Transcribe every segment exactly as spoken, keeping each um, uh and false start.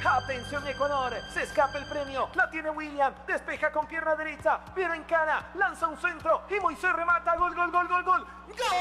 Atención Ecuador, se escapa el premio, la tiene William, despeja con pierna derecha, viene en cara, lanza un centro y Moisés remata, gol, gol, gol, gol, gol.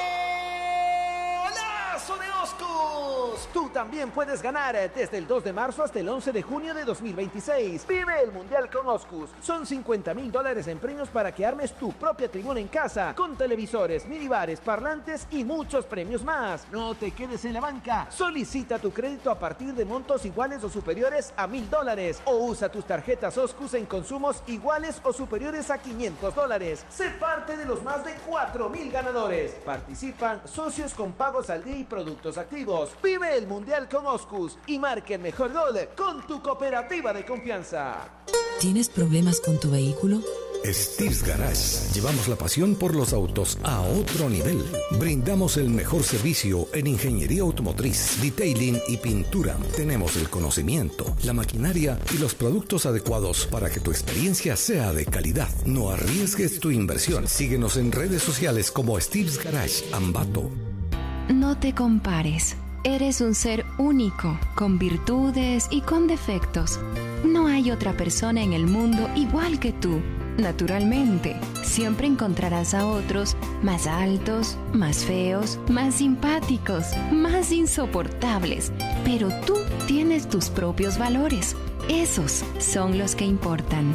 ¡Golazo de Oscus! Tú también puedes ganar desde el dos de marzo hasta el once de junio de dos mil veintiséis. Vive el Mundial con Oscus. Son cincuenta mil dólares en premios para que armes tu propia tribuna en casa, con televisores, minibares, parlantes y muchos premios más. No te quedes en la banca. Solicita tu crédito a partir de montos iguales o superiores a mil dólares o usa tus tarjetas Oscus en consumos iguales o superiores a quinientos dólares. Sé parte de los más de cuatro mil ganadores. Participan socios con pagos al día y productos activos. Vive el Mundial con Oscus y marca el mejor gol con tu cooperativa de confianza. ¿Tienes problemas con tu vehículo? Steve's Garage. Llevamos la pasión por los autos a otro nivel. Brindamos el mejor servicio en ingeniería automotriz, detailing y pintura. Tenemos el conocimiento, la maquinaria y los productos adecuados para que tu experiencia sea de calidad. No arriesgues tu inversión. Síguenos en redes sociales como Steve's Garage Ambato. No te compares. Eres un ser único, con virtudes y con defectos. No hay otra persona en el mundo igual que tú. Naturalmente, siempre encontrarás a otros más altos, más feos, más simpáticos, más insoportables. Pero tú tienes tus propios valores. Esos son los que importan.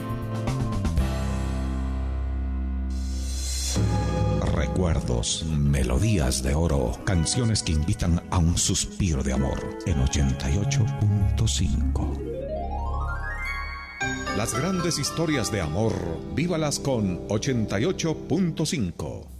Recuerdos, melodías de oro, canciones que invitan a un suspiro de amor en ochenta y ocho punto cinco. Las grandes historias de amor, vívalas con ochenta y ocho punto cinco.